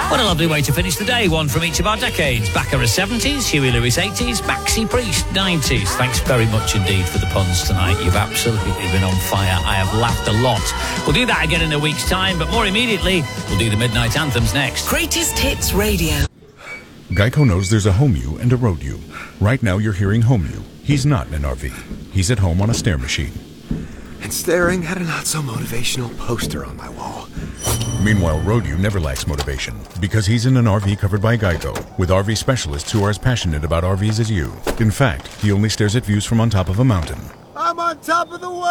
What a lovely way to finish the day. One from each of our decades. Baccara 70s, Huey Lewis 80s, Maxi Priest 90s. Thanks very much indeed for the puns tonight. You've absolutely been on fire. I have laughed a lot. We'll do that again in a week's time, but more immediately, we'll do the Midnight Anthems next. Greatest Hits Radio. Geico knows there's a home you and a road you. Right now you're hearing home you. He's not in an RV. He's at home on a stair machine. And staring at a not-so-motivational poster on my wall. Meanwhile, Road-U never lacks motivation because he's in an RV covered by Geico with RV specialists who are as passionate about RVs as you. In fact, he only stares at views from on top of a mountain. I'm on top of the world!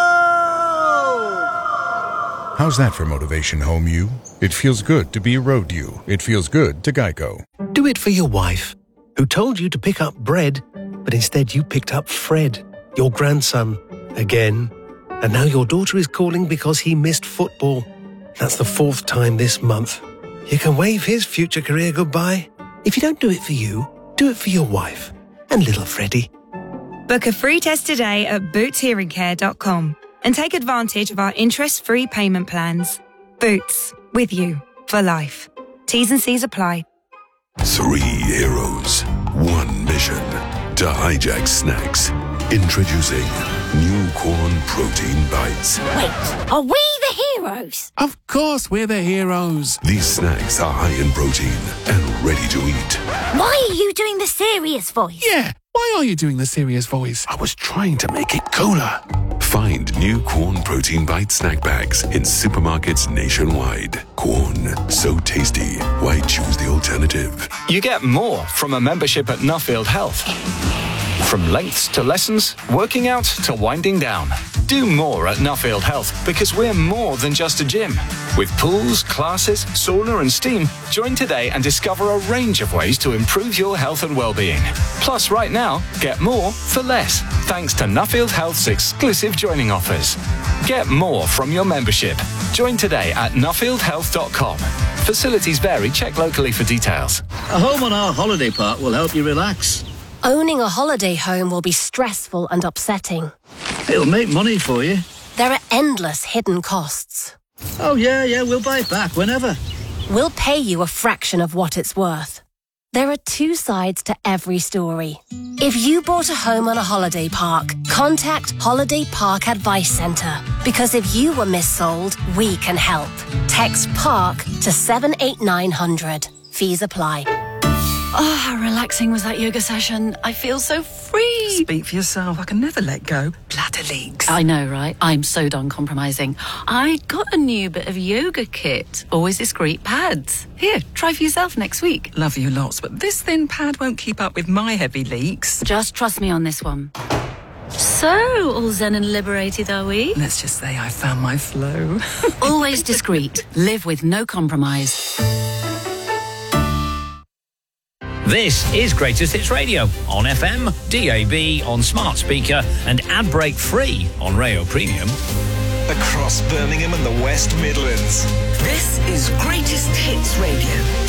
How's that for motivation, home you? It feels good to be Road-U. It feels good to Geico. Do it for your wife, who told you to pick up bread, but instead you picked up Fred, your grandson, again. And now your daughter is calling because he missed football. That's the 4th time this month. You can wave his future career goodbye. If you don't do it for you, do it for your wife and little Freddie. Book a free test today at bootshearingcare.com and take advantage of our interest-free payment plans. Boots, with you for life. T's and C's apply. 3 heroes, 1 mission to hijack snacks. Introducing new Corn Protein Bites. Wait, are we the heroes? Of course we're the heroes. These snacks are high in protein and ready to eat. Why are you doing the serious voice? Yeah, why are you doing the serious voice? I was trying to make it cooler. Find new Corn Protein Bite snack bags in supermarkets nationwide. Corn, so tasty. Why choose the alternative? You get more from a membership at Nuffield Health. From lengths to lessons, working out to winding down. Do more at Nuffield Health because we're more than just a gym. With pools, classes, sauna and steam, join today and discover a range of ways to improve your health and well-being. Plus, right now, get more for less, thanks to Nuffield Health's exclusive joining offers. Get more from your membership. Join today at nuffieldhealth.com. Facilities vary. Check locally for details. A home on our holiday park will help you relax. Owning a holiday home will be stressful and upsetting. It'll make money for you. There are endless hidden costs. Oh, yeah, we'll buy it back whenever. We'll pay you a fraction of what it's worth. There are 2 sides to every story. If you bought a home on a holiday park, contact Holiday Park Advice Centre. Because if you were missold, we can help. Text PARK to 78900. Fees apply. Oh, how relaxing was that yoga session. I feel so free. Speak for yourself. I can never let go. Bladder leaks. I know, right? I'm so done compromising. I got a new bit of yoga kit. Always discreet pads. Here, try for yourself next week. Love you lots, but this thin pad won't keep up with my heavy leaks. Just trust me on this one. So, all zen and liberated, are we? Let's just say I found my flow. Always discreet. Live with no compromise. This is Greatest Hits Radio on FM, DAB, on smart speaker and ad break free on Rayo Premium. Across Birmingham and the West Midlands. This is Greatest Hits Radio.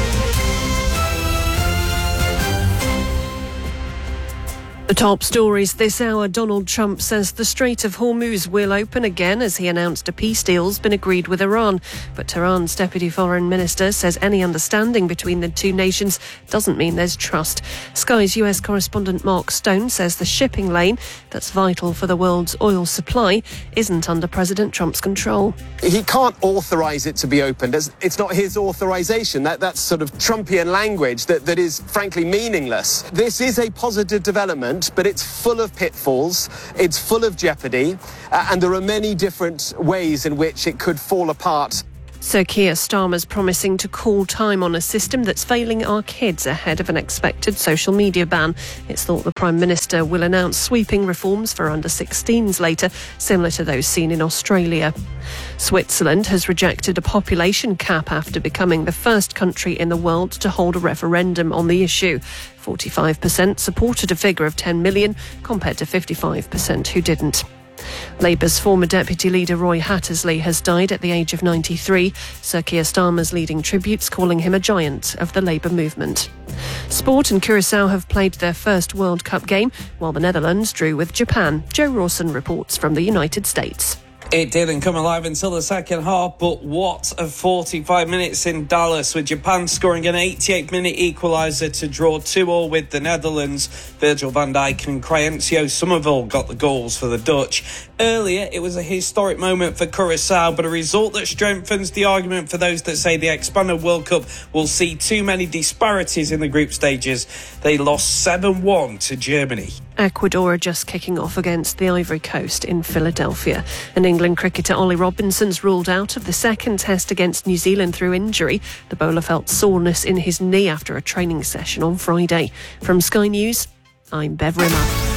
The top stories this hour. Donald Trump says the Strait of Hormuz will open again as he announced a peace deal's been agreed with Iran. But Tehran's Deputy Foreign Minister says any understanding between the 2 nations doesn't mean there's trust. Sky's US correspondent Mark Stone says the shipping lane that's vital for the world's oil supply isn't under President Trump's control. He can't authorise it to be opened. It's not his authorisation. That's sort of Trumpian language that is frankly meaningless. This is a positive development, but it's full of pitfalls, it's full of jeopardy, and there are many different ways in which it could fall apart. Sir Keir Starmer's promising to call time on a system that's failing our kids ahead of an expected social media ban. It's thought the Prime Minister will announce sweeping reforms for under-16s later, similar to those seen in Australia. Switzerland has rejected a population cap after becoming the first country in the world to hold a referendum on the issue. 45% supported a figure of 10 million, compared to 55% who didn't. Labour's former deputy leader Roy Hattersley has died at the age of 93. Sir Keir Starmer's leading tributes calling him a giant of the Labour movement. Sport and Curaçao have played their first World Cup game, while the Netherlands drew with Japan. Joe Rawson reports from the United States. It didn't come alive until the second half, but what a 45 minutes in Dallas, with Japan scoring an 88-minute equaliser to draw 2-2 with the Netherlands. Virgil van Dijk and Crysencio Somerville got the goals for the Dutch. Earlier, it was a historic moment for Curaçao, but a result that strengthens the argument for those that say the expanded World Cup will see too many disparities in the group stages. They lost 7-1 to Germany. Ecuador are just kicking off against the Ivory Coast in Philadelphia. And England cricketer Ollie Robinson's ruled out of the second test against New Zealand through injury. The bowler felt soreness in his knee after a training session on Friday. From Sky News, I'm Bev Rimmer.